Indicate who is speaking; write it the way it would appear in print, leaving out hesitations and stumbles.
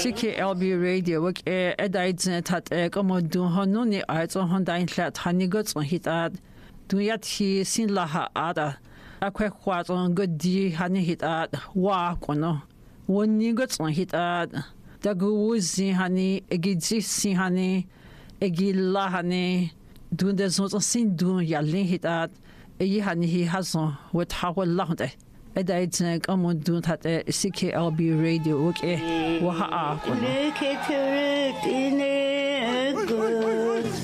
Speaker 1: CKLB Radio work edaidzne tat komodun honuni aizo hondain hlat hanigots on hitat duyat hi sin laha ada akwe khwat on godi hani hitat wa kono woni gots on hitat daguzi hani egidzi si hani egilla hani dunde zot sin dun yalin hitat yi hani hi hason wet hawal lahde edaidzne komodun tat CKLB Radio work wa ha kono